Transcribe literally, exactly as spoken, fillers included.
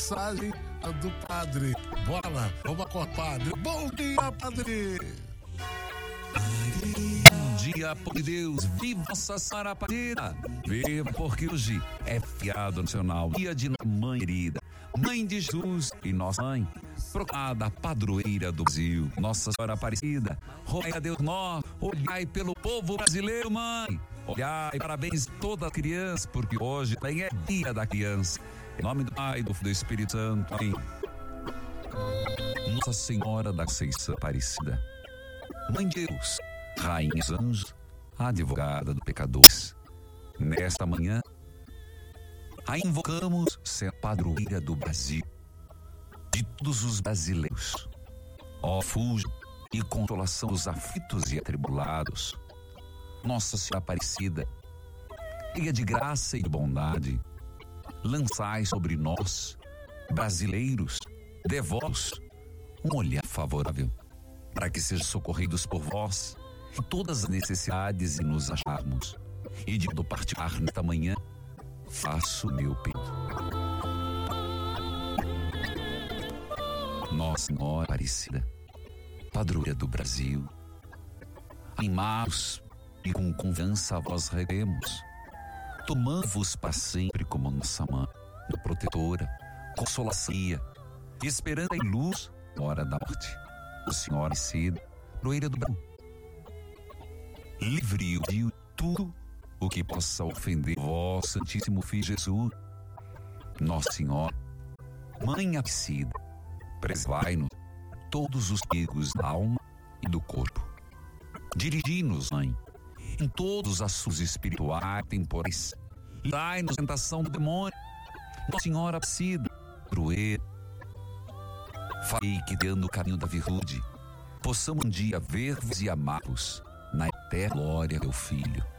mensagem do padre. Bora lá, vamos acordar, padre. Bom dia, padre. Bom dia, por Deus, viva Nossa Senhora Aparecida. Viva, porque hoje é feriado nacional, dia de Mãe querida, Mãe de Jesus e Nossa Mãe, proclamada padroeira do Brasil, Nossa Senhora Aparecida. Rogai a Deus nós, olhai pelo povo brasileiro, Mãe. Olhai, parabéns a toda criança, porque hoje também é dia da criança. Em nome do Pai, do Filho e do Espírito Santo. Amém. Nossa Senhora da Conceição Aparecida, Mãe de Deus, Rainha dos Anjos, advogada dos pecadores, nesta manhã, a invocamos ser padroeira do Brasil, de todos os brasileiros. Ó refúgio e consolação dos aflitos e atribulados, Nossa Senhora Aparecida, cheia de graça e de bondade, lançai sobre nós, brasileiros, devotos, um olhar favorável, para que sejam socorridos por vós em todas as necessidades e nos acharmos. E de do partilhar nesta manhã, faço meu pedido. Nossa Senhora Aparecida, padroeira do Brasil, animados e com confiança vós reguemos, tomando-vos para sempre como nossa mãe, protetora, consolação, esperança e luz na hora da morte. O Senhor Aparecida, padroeira do Brasil, livre-o de tudo o que possa ofender vosso Santíssimo Filho Jesus. Nossa Senhora, Mãe Aparecida, preservai-nos todos os perigos da alma e do corpo. Dirigi-nos, Mãe, em todos os assuntos espirituais e temporais. Dai-nos a tentação do demônio. Nossa Senhora Aparecida, padroeira, farei que, dando o caminho da virtude, possamos um dia ver-vos e amar-vos na eterna glória do Filho.